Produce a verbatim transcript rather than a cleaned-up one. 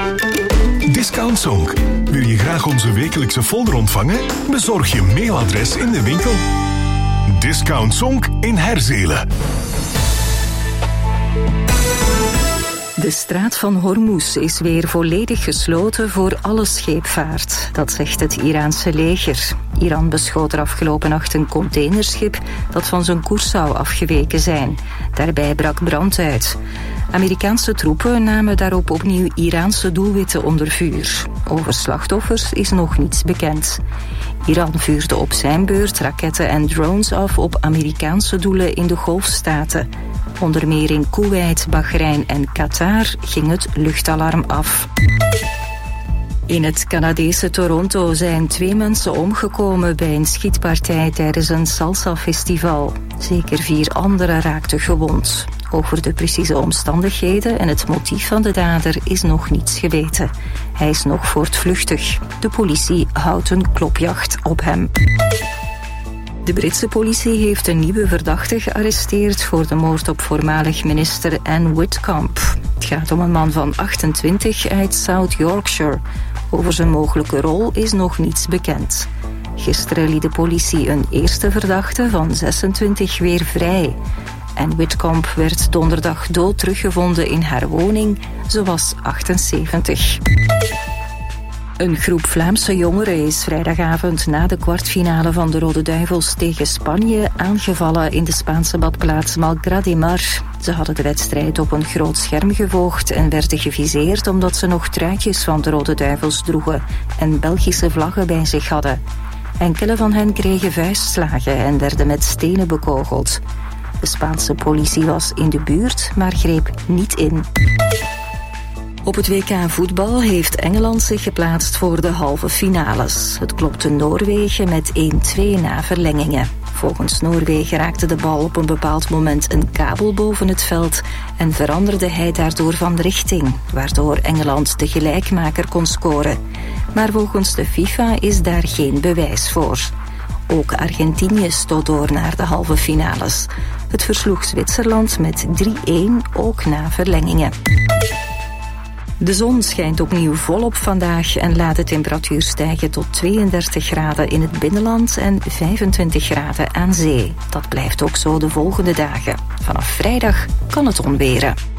Discount Zonk. Wil je graag onze wekelijkse folder ontvangen? Bezorg je mailadres in de winkel. Discount Zonk in Herzelen. De straat van Hormuz is weer volledig gesloten voor alle scheepvaart. Dat zegt het Iraanse leger. Iran beschoot er afgelopen nacht een containerschip dat van zijn koers zou afgeweken zijn. Daarbij brak brand uit. Amerikaanse troepen namen daarop opnieuw Iraanse doelwitten onder vuur. Over slachtoffers is nog niets bekend. Iran vuurde op zijn beurt raketten en drones af op Amerikaanse doelen in de Golfstaten. Onder meer in Koeweit, Bahrein en Qatar ging het luchtalarm af. In het Canadese Toronto zijn twee mensen omgekomen bij een schietpartij tijdens een salsa-festival. Zeker vier anderen raakten gewond. Over de precieze omstandigheden en het motief van de dader is nog niets geweten. Hij is nog voortvluchtig. De politie houdt een klopjacht op hem. De Britse politie heeft een nieuwe verdachte gearresteerd voor de moord op voormalig minister Anne Whitcomb. Het gaat om een man van achtentwintig uit South Yorkshire. Over zijn mogelijke rol is nog niets bekend. Gisteren liet de politie een eerste verdachte van zesentwintig weer vrij. Anne Whitcomb werd donderdag dood teruggevonden in haar woning. Ze was achtenzeventig. Een groep Vlaamse jongeren is vrijdagavond na de kwartfinale van de Rode Duivels tegen Spanje aangevallen in de Spaanse badplaats Malgrat de Mar. Ze hadden de wedstrijd op een groot scherm gevolgd en werden geviseerd omdat ze nog truitjes van de Rode Duivels droegen en Belgische vlaggen bij zich hadden. Enkele van hen kregen vuistslagen en werden met stenen bekogeld. De Spaanse politie was in de buurt, maar greep niet in. Op het W K voetbal heeft Engeland zich geplaatst voor de halve finales. Het klopte Noorwegen met één-twee na verlengingen. Volgens Noorwegen raakte de bal op een bepaald moment een kabel boven het veld en veranderde hij daardoor van richting, waardoor Engeland de gelijkmaker kon scoren. Maar volgens de FIFA is daar geen bewijs voor. Ook Argentinië stoot door naar de halve finales. Het versloeg Zwitserland met drie-één, ook na verlengingen. De zon schijnt opnieuw volop vandaag en laat de temperatuur stijgen tot tweeëndertig graden in het binnenland en vijfentwintig graden aan zee. Dat blijft ook zo de volgende dagen. Vanaf vrijdag kan het onweren.